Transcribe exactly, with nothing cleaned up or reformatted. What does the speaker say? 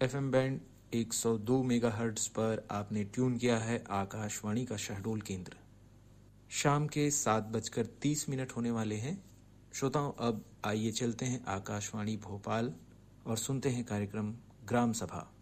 FM band एक सौ दो मेगाहर्ट्ज़ पर आपने ट्यून किया है आकाशवाणी का शहडोल केंद्र। शाम के सात बजकर तीस मिनट होने वाले हैं। श्रोताओं, अब आइए चलते हैं आकाशवाणी भोपाल और सुनते हैं कार्यक्रम ग्राम सभा।